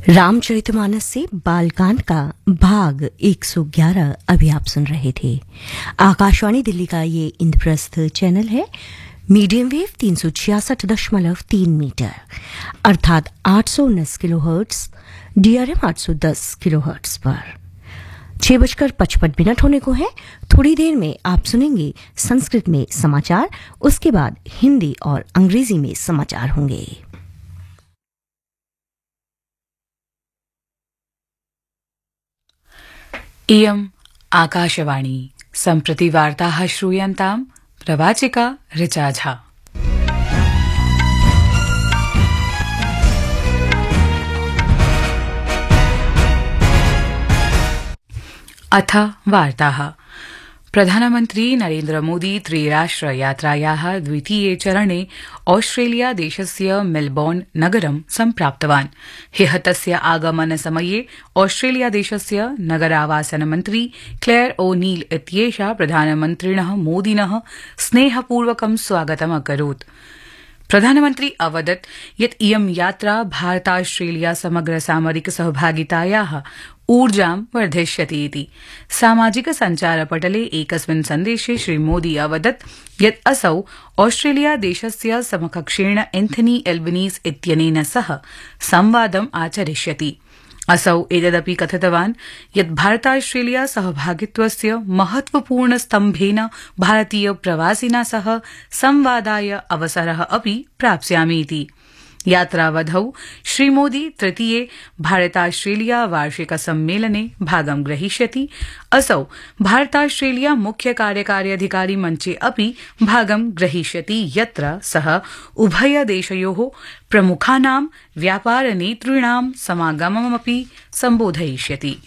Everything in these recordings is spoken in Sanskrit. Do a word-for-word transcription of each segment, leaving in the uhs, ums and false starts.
रामचरितमानस से बालकांड का भाग एक सौ ग्यारह अभी आप सुन रहे थे। आकाशवाणी दिल्ली का ये इंद्रप्रस्थ चैनल है। मीडियम वेव तीन सौ छियासठ दशमलव तीन मीटर अर्थात आठ सौ उन्नीस किलो हर्ट्स, डीआरएम आठ सौ दस किलो हर्ट्स पर छह बजकर पचपन मिनट होने को है। थोड़ी देर में आप सुनेंगे संस्कृत में समाचार, उसके बाद हिंदी और अंग्रेजी में समाचार होंगे। इयम् आकाशवाणी सम्प्रति वार्ताः श्रूयन्ताम् प्रवाचिका ऋचा झा। अथ वार्ताः। प्रधानमन्त्री नरेन्द्र मोदी त्रिराष्ट्र यात्रायाः द्वितीये चरणे ऑस्ट्रेलिया देशस्य मेलबोर्न नगरं सम्प्राप्तवान्। ह्यः तस्य आगमन समये ऑस्ट्रेलिया देशस्य नगरावासन मन्त्री क्लेयर ओ नील इत्येषा प्रधानमन्त्रिणः मोदिनः स्नेहपूर्वकं स्वागतम् अकरोत्। प्रधानमन्त्री अवदत् यत् इयं यात्रा भारतास्ट्रेलिया समग्र सामरिक सहभागितायाः ऊर्जां वर्धिष्यति इति। सामाजिक सञ्चारपटले एकस्मिन् सन्देशे श्रीमोदी अवदत् यत् असौ ऑस्ट्रेलिया देशस्य समकक्षेण एन्थनी एल्बनीज इत्यनेन सह संवादम् आचरिष्यति। असौ एतदपि कथितवान् यत् भारतास्ट्रेलिया सहभागित्वस्य महत्वपूर्ण स्तम्भेन भारतीय प्रवासिना सह संवादाय अवसरः अपि प्राप्स्यामि इति। यात्रावधौ श्रीमोदी तृतीये भारतास्ट्रेलिया वार्षिक सम्मेलने भागं ग्रहीष्यति। असौ भारतास्ट्रेलिया मुख्य कार्यकारी अधिकारी मञ्चे अपि भागं ग्रहीष्यति, यत्र सः उभय देशयोः प्रमुखानां व्यापार नेतॄणां समागममपि सम्बोधयिष्यति।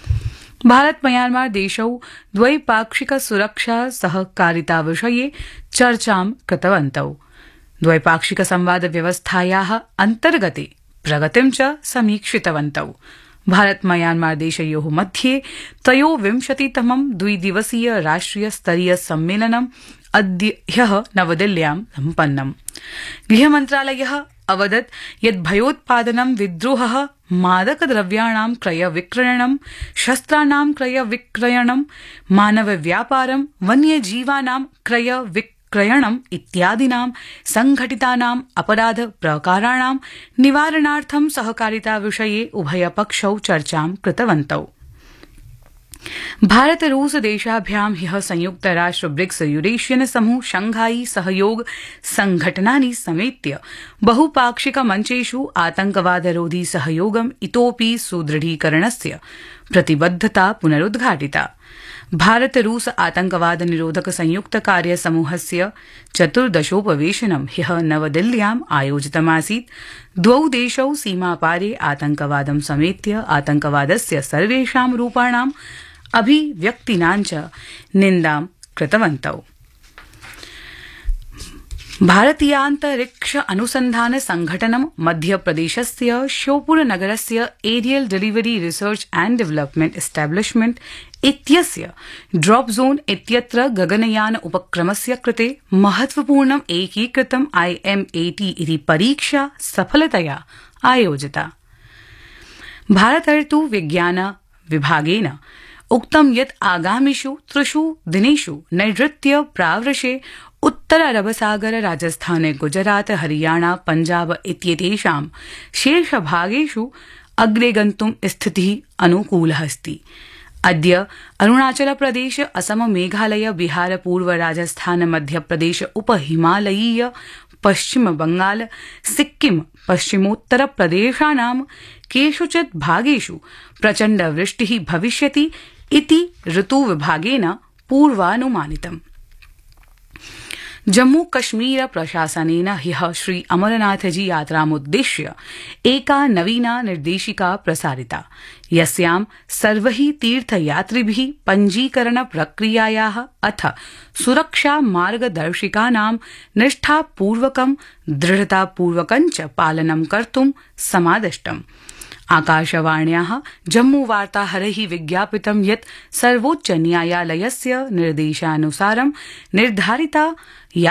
भारत म्यांमार देशौ द्वैपाक्षिक सुरक्षा सहकारिता विषये चर्चां कृतवन्तौ। द्वैपाक्षिक संवाद व्यवस्थायाः अन्तर्गते प्रगतिं च समीक्षितवन्तौ। भारत म्यांमार देशयोः मध्ये त्रयोविंशतितमं द्विदिवसीय राष्ट्रिय स्तरीय सम्मेलनम् अद्य ह्यः नवदिल्ल्यां सम्पन्नम्। गृहमन्त्रालयः अवदत् यत् भयोत्पादनं, विद्रोहः, मादकद्रव्याणां क्रयविक्रयणं, शस्त्राणां क्रयविक्रयणं, मानवव्यापारं, वन्यजीवानां क्रयविक्रयणं क्रयणम् इत्यादीनां संघटितानाम् अपराध प्रकाराणां निवारणार्थं सहकारिता विषये उभयपक्षौ चर्चां कृतवन्तौ। भारत रूस देशाभ्यां ह्यः संयुक्त राष्ट्र ब्रिक्स यूरेशियन समूह शंघाई सहयोग संघटनानि समेत्य बहुपाक्षिक मञ्चेषु आतंकवादरोधी सहयोगम् इतोऽपि सुदृढीकरणस्य प्रतिबद्धता पुनरुद्घाटिता। भारत रूस आतंकवाद निरोधक संयुक्त कार्य समूहस्य चतुर्दशोपवेशनं ह्यः नवदिल्ल्याम् आयोजितमासीत्। द्वौ देशौ सीमापारे आतंकवादं समेत्य आतंकवादस्य सर्वेषां रूपाणाम् अभिव्यक्तीनां च निन्दां कृतवन्तौ। भारतीयान्तरिक्ष अनुसंधान संघटनं मध्यप्रदेशस्य श्योपुर नगरस्य aerial delivery research and development establishment इत्यस्य ड्रॉप जोन इत्यत्र गगनयान उपक्रमस्य कृते महत्वपूर्णम् एकीकृतम् आईएमएटी इति परीक्षा सफलतया आयोजिता। भारतर्तु विज्ञान विभागेन उक्तं यत् आगामिषु त्रिषु दिनेषु नैऋत्य प्रावृषे उत्तर अरबसागर, राजस्थान, गुजरात, हरियाणा, पंजाब इत्येतेषां शीर्षभागेषु अग्रे गन्तुं स्थितिः अनुकूलः अस्ति। अद्य अरुणाचल प्रदेश, असम, मेघालय, बिहार, पूर्व राजस्थान, मध्यप्रदेश, उपहिमालयीय, पश्चिम बंगाल, सिक्किम, पश्चिमोत्तर प्रदेशानां केषुचित् भागेषु प्रचण्ड वृष्टिः भविष्यति इति ऋतुविभागेन पूर्वानुमानितम्। जम्मू कश्मीर प्रशासनेन ह्यः श्री अमरनाथजी यात्रामुद्दिश्य एका नवीना निर्देशिका प्रसारिता, यस्यां सर्वैः तीर्थयात्रिभिः पञ्जीकरण प्रक्रियायाः अथ सुरक्षा मार्गदर्शिकानां निष्ठापूर्वकं दृढतापूर्वकं च पालनं कर्तुं समादिष्टम्। आकाशवाण्याः जम्मू वार्ताहरैः विज्ञापितं यत् सर्वोच्च न्यायालयस्य निर्देशानुसारं निर्धारिता